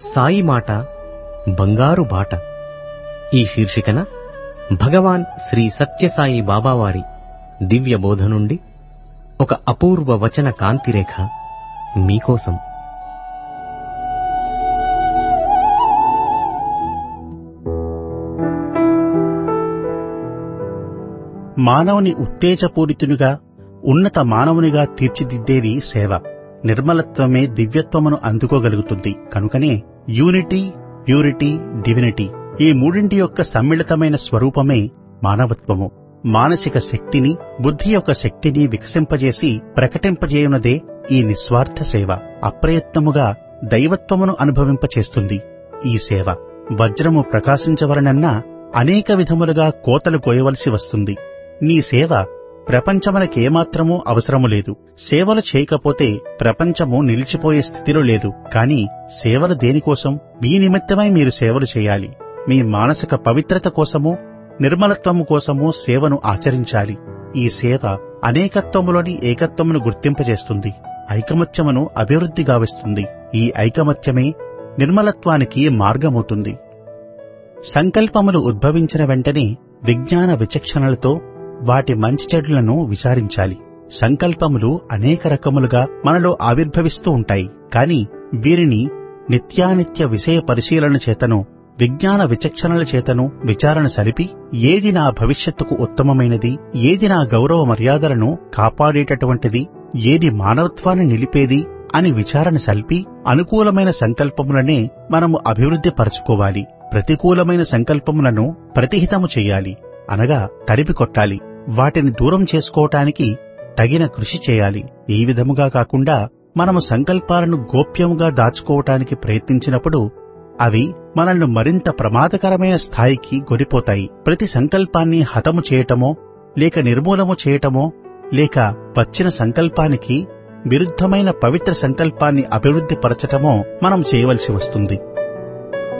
సాయి మాట బంగారు బాట. ఈ శీర్షికన భగవాన్ శ్రీ సత్యసాయి బాబావారి దివ్య బోధ నుండి ఒక అపూర్వ వచన కాంతిరేఖ మీకోసం. మానవుని ఉత్తేజపూరితునిగా, ఉన్నత మానవునిగా తీర్చిదిద్దేది సేవ. నిర్మలత్వమే దివ్యత్వమును అందుకోగలుగుతుంది. కనుకనే యూనిటీ, ప్యూరిటీ, డివినిటీ ఈ మూడింటి యొక్క సమ్మిళితమైన స్వరూపమే మానవత్వము. మానసిక శక్తిని, బుద్ధి యొక్క శక్తిని వికసింపజేసి ప్రకటింపజేయునదే ఈ నిస్వార్థ సేవ. అప్రయత్నముగా దైవత్వమును అనుభవింపచేస్తుంది ఈ సేవ. వజ్రము ప్రకాశించవలనన్నా అనేక విధములుగా కోతలు కోయవలసి వస్తుంది. నీ సేవ ప్రపంచమునకేమాత్రమూ అవసరము లేదు. సేవలు చేయకపోతే ప్రపంచము నిలిచిపోయే స్థితిలో లేదు. కాని సేవలు దేనికోసం? మీ నిమిత్తమై మీరు సేవలు చేయాలి. మీ మానసిక పవిత్రత కోసము, నిర్మలత్వము కోసము సేవను ఆచరించాలి. ఈ సేవ అనేకత్వములోని ఏకత్వమును గుర్తింపజేస్తుంది. ఐకమత్యమును అభివృద్ధి గావిస్తుంది. ఈ ఐకమత్యమే నిర్మలత్వానికి మార్గమవుతుంది. సంకల్పములు ఉద్భవించిన వెంటనే విజ్ఞాన విచక్షణలతో వాటి మంచి చెడులను విచారించాలి. సంకల్పములు అనేక రకములుగా మనలో ఆవిర్భవిస్తూ ఉంటాయి. కాని వీరిని నిత్యానిత్య విషయ పరిశీలన చేతను, విజ్ఞాన విచక్షణల చేతను విచారణ సలిపి ఏది నా భవిష్యత్తుకు ఉత్తమమైనది, ఏది నా గౌరవ మర్యాదలను కాపాడేటటువంటిది, ఏది మానవత్వాన్ని నిలిపేది అని విచారణ సల్పి అనుకూలమైన సంకల్పములనే మనము అభివృద్ధి పరచుకోవాలి. ప్రతికూలమైన సంకల్పములను ప్రతిహితము చెయ్యాలి, అనగా తరిపికొట్టాలి. వాటిని దూరం చేసుకోవటానికి తగిన కృషి చేయాలి. ఈ విధముగా కాకుండా మనము సంకల్పాలను గోప్యముగా దాచుకోవటానికి ప్రయత్నించినప్పుడు అవి మనల్ని మరింత ప్రమాదకరమైన స్థాయికి గొరిపోతాయి. ప్రతి సంకల్పాన్ని హతము చేయటమో, లేక నిర్మూలము చేయటమో, లేక వచ్చిన సంకల్పానికి విరుద్ధమైన పవిత్ర సంకల్పాన్ని అభివృద్ధి పరచటమో మనం చేయవలసి వస్తుంది.